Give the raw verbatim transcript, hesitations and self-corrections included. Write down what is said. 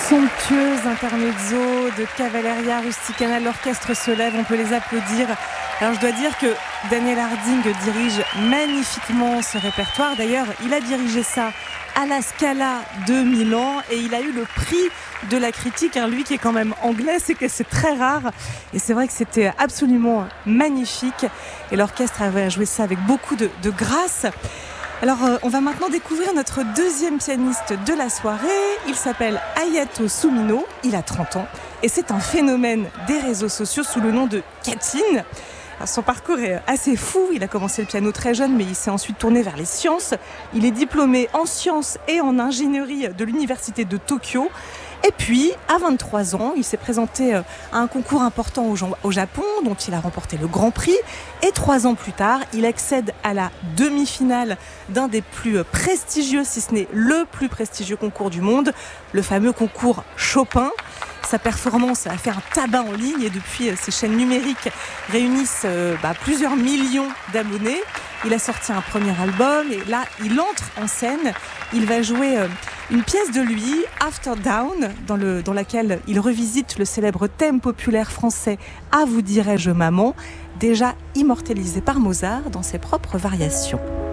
Somptueuse intermezzo de Cavalleria Rusticana, l'orchestre se lève, on peut les applaudir. Alors je dois dire que Daniel Harding dirige magnifiquement ce répertoire. D'ailleurs, il a dirigé ça à la Scala de Milan et il a eu le prix de la critique. Hein, lui qui est quand même anglais, c'est que c'est très rare. Et c'est vrai que c'était absolument magnifique. Et l'orchestre avait joué ça avec beaucoup de, de grâce. Alors, euh, on va maintenant découvrir notre deuxième pianiste de la soirée. Il s'appelle Hayato Sumino, il a trente ans et c'est un phénomène des réseaux sociaux sous le nom de Katin. Alors, son parcours est assez fou, il a commencé le piano très jeune mais il s'est ensuite tourné vers les sciences. Il est diplômé en sciences et en ingénierie de l'université de Tokyo. Et puis, à vingt-trois ans, il s'est présenté à un concours important au Japon, dont il a remporté le Grand Prix. Et trois ans plus tard, il accède à la demi-finale d'un des plus prestigieux, si ce n'est le plus prestigieux concours du monde, le fameux concours Chopin. Sa performance a fait un tabac en ligne et depuis, ces chaînes numériques réunissent euh, bah, plusieurs millions d'abonnés. Il a sorti un premier album et là, il entre en scène. Il va jouer euh, une pièce de lui, After Down, dans, le, dans laquelle il revisite le célèbre thème populaire français « Ah vous dirais-je maman », déjà immortalisé par Mozart dans ses propres variations.